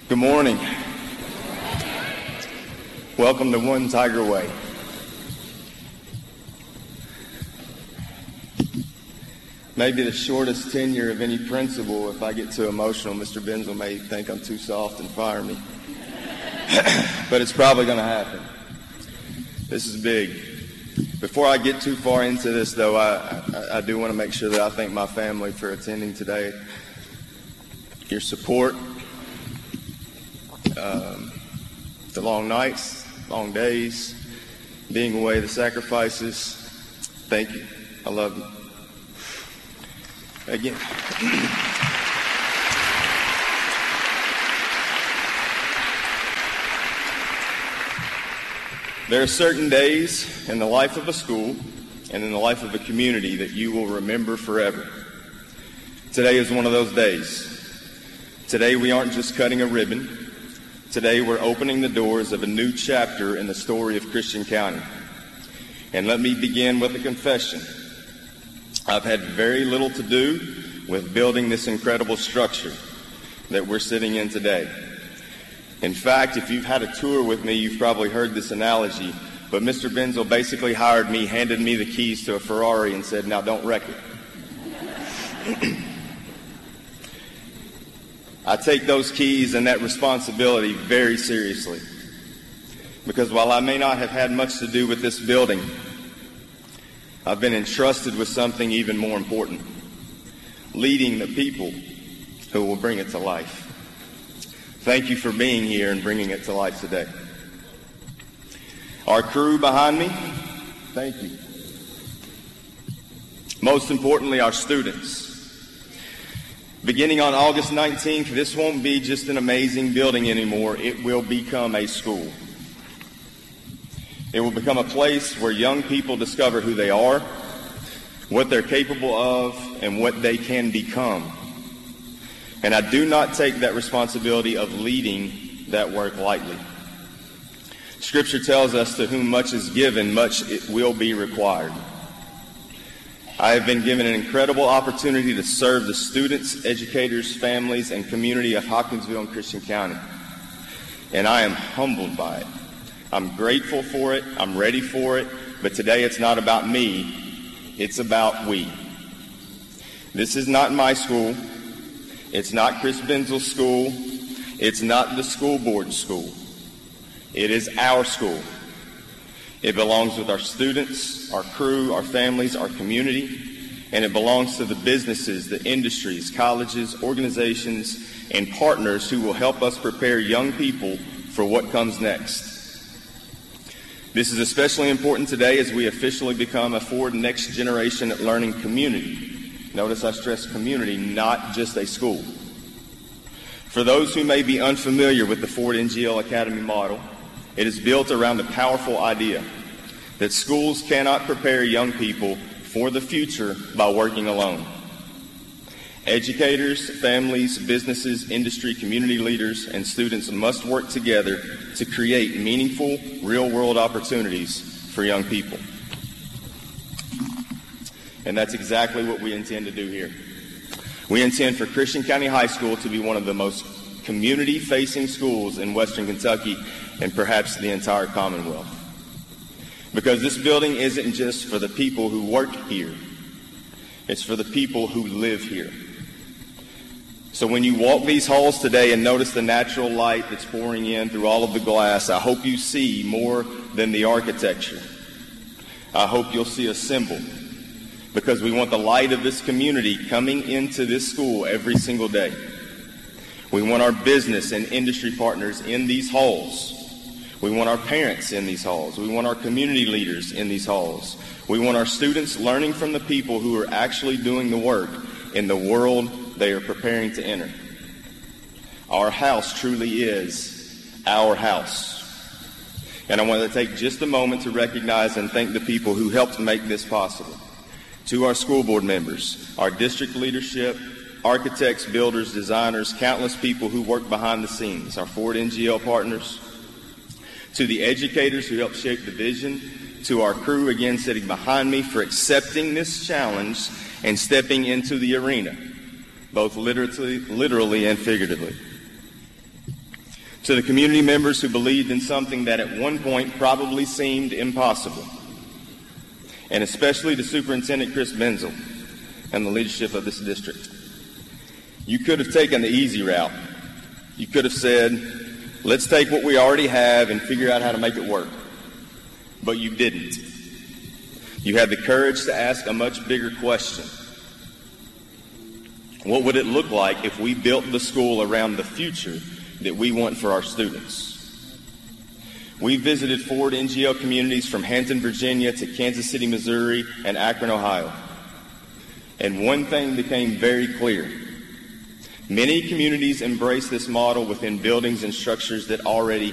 Good morning. Welcome to One Tiger Way. Maybe the shortest tenure of any principal. If I get too emotional, Mr. Benzel may think I'm too soft and fire me. But it's probably going to happen. This is big. Before I get too far into this, though, I do want to make sure that I thank my family for attending today. Your support, the long nights, long days, being away, the sacrifices. Thank you. I love you. Again. There are certain days in the life of a school and in the life of a community that you will remember forever. Today is one of those days. Today we aren't just cutting a ribbon. Today we're opening the doors of a new chapter in the story of Christian County. And let me begin with a confession. I've had very little to do with building this incredible structure that we're sitting in today. In fact, if you've had a tour with me, you've probably heard this analogy, but Mr. Benzel basically hired me, handed me the keys to a Ferrari and said, "Now don't wreck it." I take those keys and that responsibility very seriously, because while I may not have had much to do with this building, I've been entrusted with something even more important: leading the people who will bring it to life. Thank you for being here and bringing it to life today. Our crew behind me, thank you. Most importantly, our students. Beginning on August 19th, this won't be just an amazing building anymore. It will become a school. It will become a place where young people discover who they are, what they're capable of, and what they can become. And I do not take that responsibility of leading that work lightly. Scripture tells us to whom much is given, much it will be required. I have been given an incredible opportunity to serve the students, educators, families, and community of Hopkinsville and Christian County. And I am humbled by it. I'm grateful for it. I'm ready for it. But today it's not about me. It's about we. This is not my school. It's not Chris Benzel's school. It's not the school board's school. It is our school. It belongs with our students, our crew, our families, our community, and it belongs to the businesses, the industries, colleges, organizations, and partners who will help us prepare young people for what comes next. This is especially important today as we officially become a Ford Next Generation Learning community. Notice I stress community, not just a school. For those who may be unfamiliar with the Ford NGL Academy model, it is built around the powerful idea that schools cannot prepare young people for the future by working alone. Educators, families, businesses, industry, community leaders, and students must work together to create meaningful, real-world opportunities for young people. And that's exactly what we intend to do here. We intend for Christian County High School to be one of the most community-facing schools in Western Kentucky and perhaps the entire Commonwealth. Because this building isn't just for the people who work here. It's for the people who live here. So when you walk these halls today and notice the natural light that's pouring in through all of the glass, I hope you see more than the architecture. I hope you'll see a symbol, because we want the light of this community coming into this school every single day. We want our business and industry partners in these halls. We want our parents in these halls. We want our community leaders in these halls. We want our students learning from the people who are actually doing the work in the world they are preparing to enter. Our house truly is our house. And I want to take just a moment to recognize and thank the people who helped make this possible. To our school board members, our district leadership, architects, builders, designers, countless people who work behind the scenes, our Ford NGL partners, to the educators who helped shape the vision, to our crew, again, sitting behind me, for accepting this challenge and stepping into the arena, both literally and figuratively. To the community members who believed in something that at one point probably seemed impossible, and especially to Superintendent Chris Benzel and the leadership of this district. You could have taken the easy route. You could have said, let's take what we already have and figure out how to make it work. But you didn't. You had the courage to ask a much bigger question. What would it look like if we built the school around the future that we want for our students? We visited Ford NGL communities from Hampton, Virginia to Kansas City, Missouri, and Akron, Ohio. And one thing became very clear. Many communities embrace this model within buildings and structures that already